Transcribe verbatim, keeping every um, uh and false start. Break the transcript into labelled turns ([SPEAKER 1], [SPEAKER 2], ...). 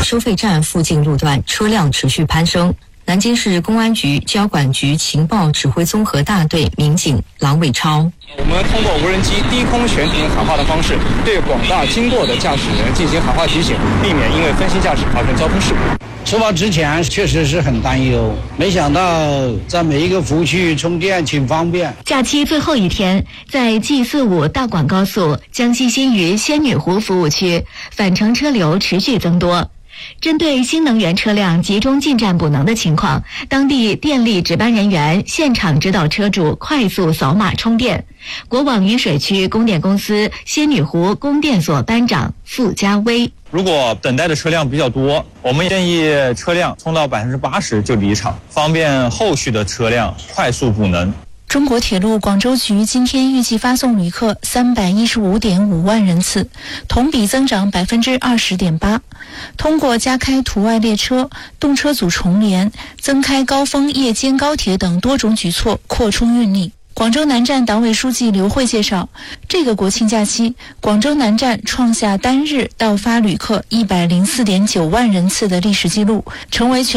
[SPEAKER 1] 收费站附近路段车辆持续攀升。南京市公安局交管局情报指挥综合大队民警郎伟超，
[SPEAKER 2] 我们通过无人机低空悬停喊话的方式，对广大经过的驾驶人进行喊话提醒，避免因为分心驾驶发生交通事故。
[SPEAKER 3] 出发之前确实是很担忧，没想到在每一个服务区充电挺方便。
[SPEAKER 4] 假期最后一天，在 G 四五大广高速江西新余仙女湖服务区，返程车流持续增多。针对新能源车辆集中进站补能的情况，当地电力值班人员现场指导车主快速扫码充电。国网渝水区供电公司仙女湖供电所班长傅家威，
[SPEAKER 5] 如果等待的车辆比较多，我们建议车辆充到百分之八十就离场，方便后续的车辆快速补能。
[SPEAKER 6] 中国铁路广州局今天预计发送旅客三百一十五点五万人次，同比增长百分之二十点八。通过加开途外列车、动车组重联、增开高峰夜间高铁等多种举措，扩充运力。广州南站党委书记刘慧介绍，这个国庆假期，广州南站创下单日到发旅客一百零四点九万人次的历史记录，成为全